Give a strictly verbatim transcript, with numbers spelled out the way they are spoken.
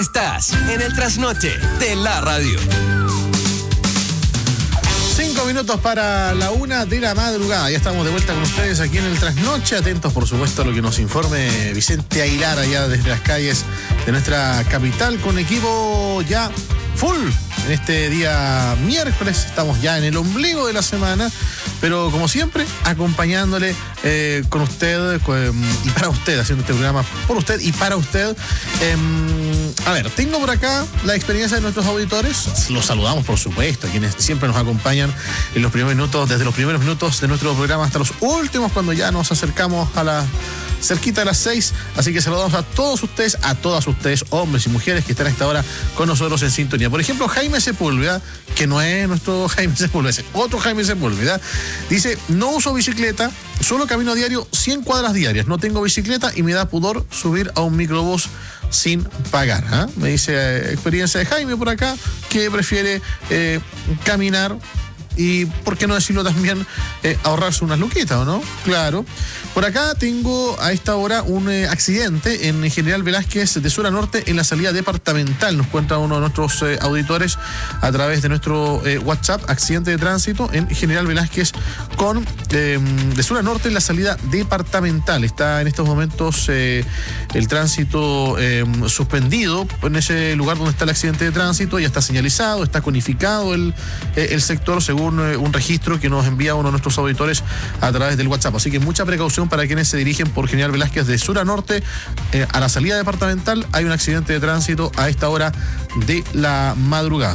Estás en el trasnoche de la radio. Cinco minutos para la una de la madrugada. Ya estamos de vuelta con ustedes aquí en el Trasnoche. Atentos, por supuesto, a lo que nos informe Vicente Aguilar allá desde las calles de nuestra capital, con equipo ya full en este día miércoles. Estamos ya en el ombligo de la semana, pero como siempre, acompañándole eh, con usted con, y para usted, haciendo este programa por usted y para usted. Eh, a ver, tengo por acá la experiencia de nuestros auditores. Los saludamos, por supuesto, a quienes siempre nos acompañan en los primeros minutos, desde los primeros minutos de nuestro programa hasta los últimos, cuando ya nos acercamos a la cerquita de las seis. Así que saludamos a todos ustedes, a todas ustedes, hombres y mujeres que están a esta hora con nosotros en sintonía. Por ejemplo, Jaime Sepúlveda, que no es nuestro Jaime Sepúlveda, es otro Jaime Sepúlveda, dice: no uso bicicleta, solo camino a diario cien cuadras diarias, no tengo bicicleta y me da pudor subir a un microbús sin pagar. ¿eh? Me dice eh, experiencia de Jaime por acá, que prefiere eh, caminar y, ¿por qué no decirlo también, eh, ahorrarse unas luquitas, ¿o no? Claro. Por acá tengo a esta hora un eh, accidente en General Velázquez de sur a norte en la salida departamental. Nos cuenta uno de nuestros eh, auditores a través de nuestro eh, WhatsApp: accidente de tránsito en General Velázquez con eh, de sur a norte en la salida departamental. Está en estos momentos eh, el tránsito eh, suspendido en ese lugar donde está el accidente de tránsito. Ya está señalizado, está conificado el, eh, el sector, según un registro que nos envía uno de nuestros auditores a través del WhatsApp. Así que mucha precaución para quienes se dirigen por General Velázquez de sur a norte eh, a la salida departamental. Hay un accidente de tránsito a esta hora de la madrugada.